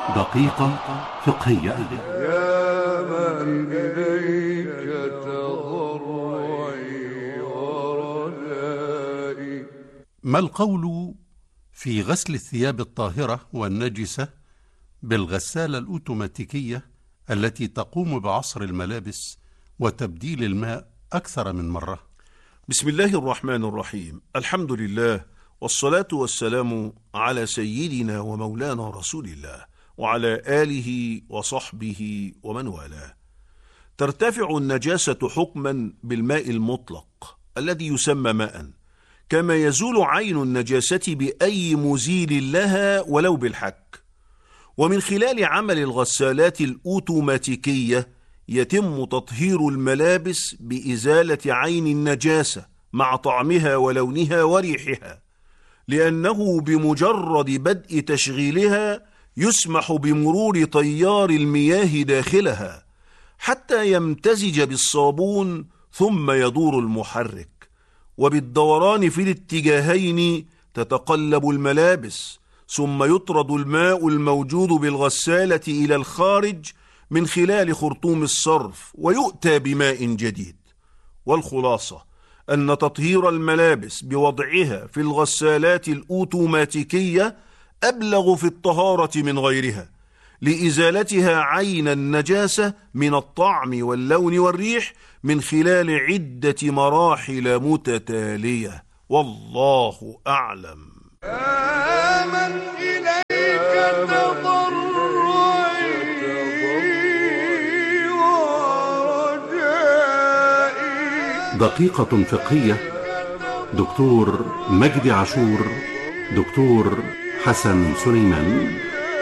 دقيقة فقهية. يا من إليك تضرعي ورجائي. ما القول في غسل الثياب الطاهرة والنجسة بالغسالة الأوتوماتيكية التي تقوم بعصر الملابس وتبديل الماء أكثر من مرة؟ بسم الله الرحمن الرحيم. الحمد لله، والصلاة والسلام على سيدنا ومولانا رسول الله وعلى آله وصحبه ومن والاه. ترتفع النجاسة حكما بالماء المطلق الذي يسمى ماء، كما يزول عين النجاسة بأي مزيل لها ولو بالحك. ومن خلال عمل الغسالات الأوتوماتيكية يتم تطهير الملابس بإزالة عين النجاسة مع طعمها ولونها وريحها، لأنه بمجرد بدء تشغيلها يسمح بمرور تيار المياه داخلها حتى يمتزج بالصابون، ثم يدور المحرك، وبالدوران في الاتجاهين تتقلب الملابس، ثم يطرد الماء الموجود بالغسالة إلى الخارج من خلال خرطوم الصرف ويؤتى بماء جديد. والخلاصة أن تطهير الملابس بوضعها في الغسالات الأوتوماتيكية أبلغ في الطهارة من غيرها، لإزالتها عين النجاسة من الطعم واللون والريح من خلال عدة مراحل متتالية. والله أعلم. من إليك تضرعي ورجائي. دقيقة فقهية. دكتور مجدي عاشور، دكتور حسن سليمان.